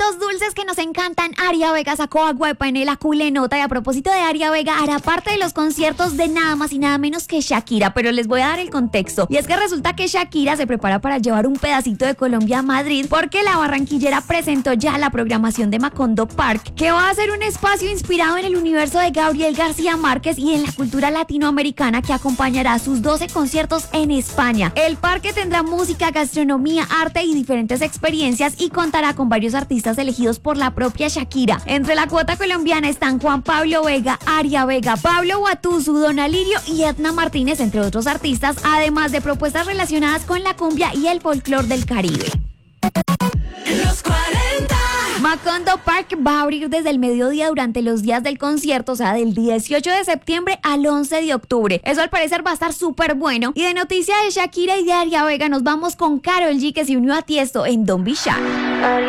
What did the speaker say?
éxitos dulces que nos encantan, Aria Vega sacó Agua de Panela, Culenota. Y a propósito de Aria Vega, hará parte de los conciertos de nada más y nada menos que Shakira, pero les voy a dar el contexto. Y es que resulta que Shakira se prepara para llevar un pedacito de Colombia a Madrid, porque la barranquillera presentó ya la programación de Macondo Park, que va a ser un espacio inspirado en el universo de Gabriel García Márquez y en la cultura latinoamericana, que acompañará sus 12 conciertos en España. El parque tendrá música, gastronomía, arte y diferentes experiencias, y contará con varios artistas elegidos por la propia Shakira. Entre la cuota colombiana están Juan Pablo Vega, Aria Vega, Pablo Guatuzu, Don Alirio y Edna Martínez, entre otros artistas, además de propuestas relacionadas con la cumbia y el folclore del Caribe. Los 40. Macondo Park va a abrir desde el mediodía durante los días del concierto, o sea, del 18 de septiembre al 11 de octubre. Eso al parecer va a estar súper bueno. Y de noticia de Shakira y de Aria Vega nos vamos con Karol G, que se unió a Tiesto en Don't Be Shy.